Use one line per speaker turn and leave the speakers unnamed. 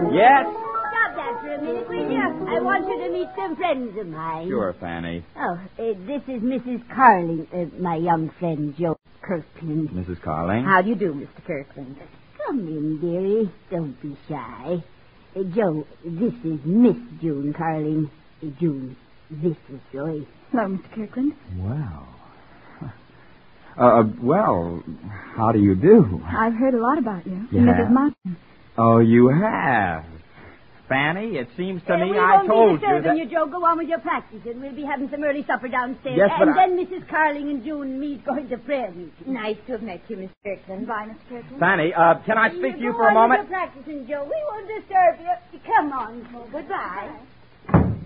Yes?
Stop that for a minute, will you? I want you to meet some friends of mine.
Sure, Fanny.
Oh, this is Mrs. Carling, my young friend, Joe Kirkland.
Mrs. Carling.
How do you do, Mr. Kirkland? Come in, dearie. Don't be shy. Joe, this is Miss June Carling. June, this is Joyce.
Hello, Mr. Kirkland.
Well. Well, how do you do?
I've heard a lot about you.
You
Mrs.
have?
Martin.
Oh, you have. Fanny, it seems to me I told you that...
you, Joe. Go on with your practice, and we'll be having some early supper downstairs.
Yes, but
and then Mrs. Carling and June and me going to prayer meeting.
Nice to have met you, Miss Kirkland. Bye, Mr. Kirkland.
Fanny, can I speak to you for a moment?
Go on with your practicing, Joe. We won't disturb you. Come on, Joe. Goodbye.